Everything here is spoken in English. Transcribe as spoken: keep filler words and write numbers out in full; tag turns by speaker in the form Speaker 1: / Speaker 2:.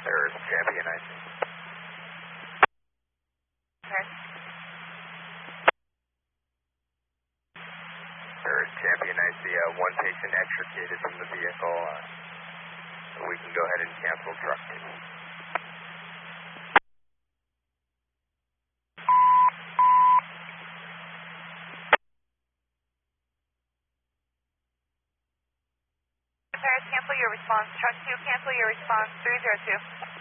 Speaker 1: There's Champion I C.
Speaker 2: Okay.
Speaker 1: There's Champion I C. Uh, one patient extricated from the vehicle. Uh, so we can go ahead and cancel trucking.
Speaker 2: Paris, cancel your response. Truck two, cancel your response. three zero two.